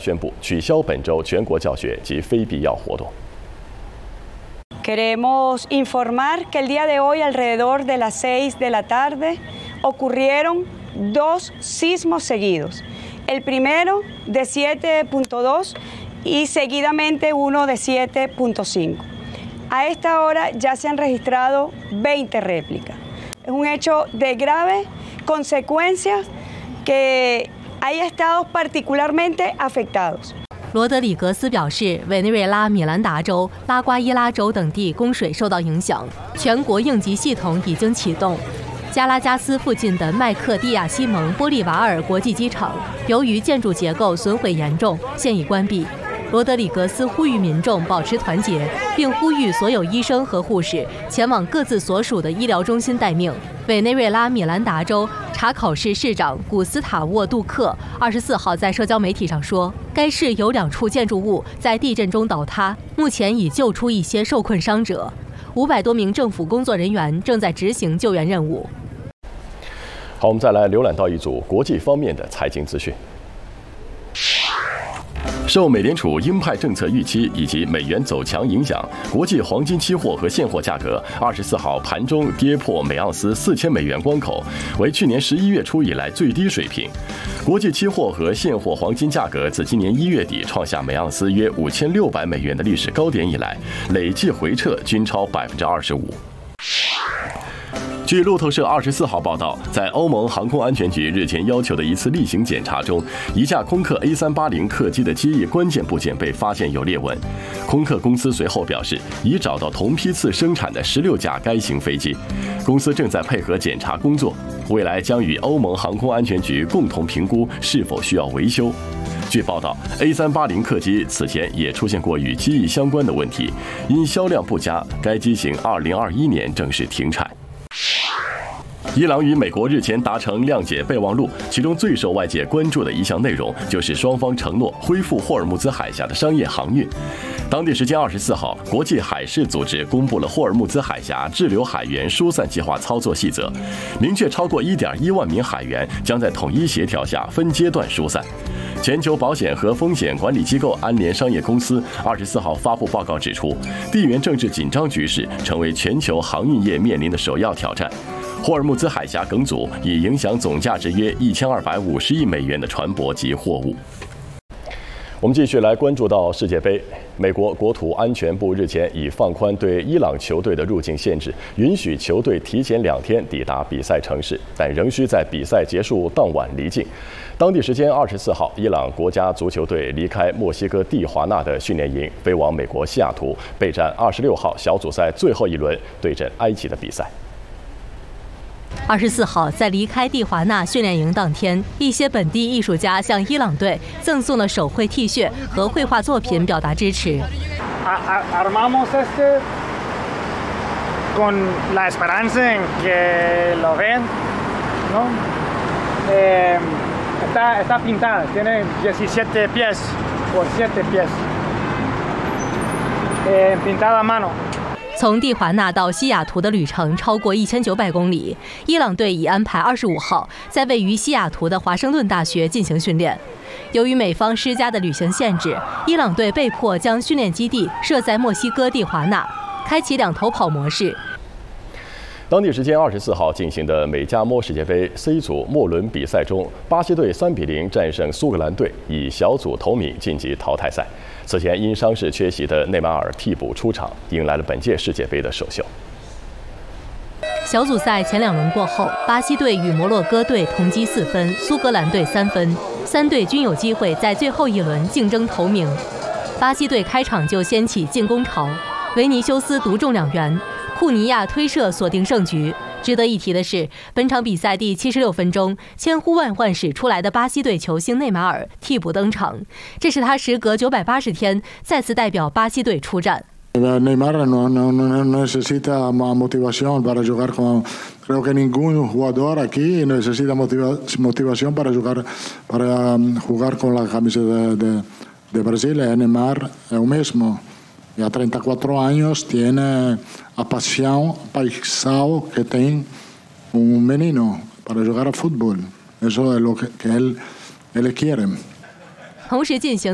宣布取消本周全国教学及非必要活动。 Queremos informar que el día de hoy, alrededor de las 6 de la tarde, ocurrieron 2 sismos seguidos. El primero de 7.2 y seguidamente uno de 7.5. A esta hora ya se han registrado 20 réplicas. Es un hecho de graves consecuencias que hay estados particularmente afectados. 罗德里格斯表示，委内瑞拉米兰达州、拉瓜伊拉州等地供水受到影响，全国应急系统已经启动。加拉加斯附近的麦克蒂亚西蒙玻利瓦尔国际机场，由于建筑结构损毁严重，现已关闭。罗德里格斯呼吁民众保持团结，并呼吁所有医生和护士前往各自所属的医疗中心待命。委内瑞拉米兰达州查考市市长古斯塔沃·杜克24号在社交媒体上说，该市有2处建筑物在地震中倒塌，目前已救出一些受困伤者，500多名政府工作人员正在执行救援任务。 好，我们再来浏览到一组国际方面的财经资讯。 受美联储鹰派政策预期以及美元走强影响，国际黄金期货和现货价格24号盘中跌破每盎司4000美元关口，为去年11月初以来最低水平。国际期货和现货黄金价格自今年1月底创下每盎司约5600美元的历史高点以来，累计回撤均超25%。 据路透社24号报道，在欧盟航空安全局日前要求的一次例行检查中，一架空客 A380客机的机翼关键部件被发现有裂纹。空客公司随后表示，已找到同批次生产的16架该型飞机，公司正在配合检查工作，未来将与欧盟航空安全局共同评估是否需要维修。 据报道 ，A380客机此前也出现过与机翼相关的问题，因销量不佳，该机型2021年正式停产。 伊朗与美国日前达成谅解备忘录，其中最受外界关注的一项内容就是双方承诺恢复霍尔木兹海峡的商业航运。当地时间24号，国际海事组织公布了霍尔木兹海峡滞留海员疏散计划操作细则，明确超过1.1万名海员将在统一协调下分阶段疏散。 全球保险和风险管理机构安联商业公司24号发布报告指出，地缘政治紧张局势成为全球航运业面临的首要挑战。霍尔木兹海峡梗阻已影响总价值约1250亿美元的船舶及货物。我们继续来关注到世界杯。美国国土安全部日前已放宽对伊朗球队的入境限制，允许球队提前2天抵达比赛城市，但仍需在比赛结束当晚离境。当地时间24号，伊朗国家足球队离开墨西哥蒂华纳的训练营，飞往美国西雅图备战26号小组赛最后一轮对阵埃及的比赛。 24号，在离开蒂华纳训练营当天，一些本地艺术家向伊朗队赠送了手绘 T 恤和绘画作品，表达支持。 Armamos este con la esperanza en que lo ven, ¿no? Está pintada, tiene 17 pies por 7 pies, pintada a mano. 从蒂华纳到西雅图的旅程超过1900公里，伊朗队已安排25号在位于西雅图的华盛顿大学进行训练。由于美方施加的旅行限制，伊朗队被迫将训练基地设在墨西哥蒂华纳，开启2头跑模式。 当地时间24号进行的美加墨世界杯 C 组末轮比赛中，巴西队3比0战胜苏格兰队，以小组头名晋级淘汰赛。此前因伤势缺席的内马尔替补出场，迎来了本届世界杯的首秀。 小组赛前2轮过后，巴西队与摩洛哥队同积4分，苏格兰队3分，3队均有机会在最后一轮竞争头名。巴西队开场就掀起进攻潮，维尼修斯独中2元。 库尼亚推射锁定胜局。值得一提的是，本场比赛第76分钟，千呼万唤始出来的巴西队球星内马尔替补登场，这是他时隔980天再次代表巴西队出战。 Neymar no necesita motivación para jugar con. Creo que ningún jugador aquí necesita motivación para jugar con la camiseta de Brasil. Neymar es el mismo. Ya 34 años tiene la pasión paisal que tiene un menino para jugar a fútbol. Eso es lo que él quiere. 同时进行